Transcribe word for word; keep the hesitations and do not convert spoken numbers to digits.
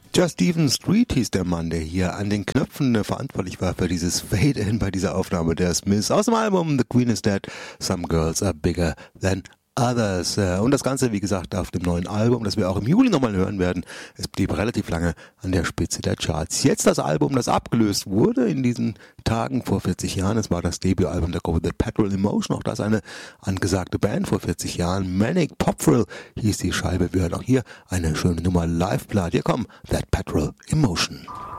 Just Stephen Street hieß der Mann, der hier an den Knöpfen äh, verantwortlich war für dieses Fade-In bei dieser Aufnahme der Smiths aus dem Album The Queen is Dead, Some Girls Are Bigger Than Others. Und das Ganze, wie gesagt, auf dem neuen Album, das wir auch im Juli nochmal hören werden. Es blieb relativ lange an der Spitze der Charts. Jetzt das Album, das abgelöst wurde in diesen Tagen vor vierzig Jahren. Es war das Debütalbum der Gruppe The Petrol Emotion. Auch das eine angesagte Band vor vierzig Jahren. Manic Pop Thrill hieß die Scheibe. Wir hören auch hier eine schöne Nummer Live-Platte. Hier kommen That Petrol Emotion.